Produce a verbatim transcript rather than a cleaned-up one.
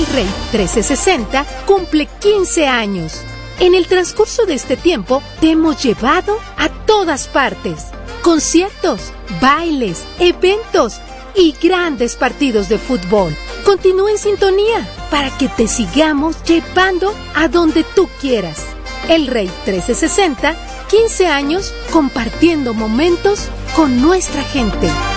Rey trescientos sesenta cumple quince años. En el transcurso de este tiempo te hemos llevado a todas partes. Conciertos, bailes, eventos y grandes partidos de fútbol. Continúa en sintonía para que te sigamos llevando a donde tú quieras. El Rey trescientos sesenta, quince años compartiendo momentos con nuestra gente.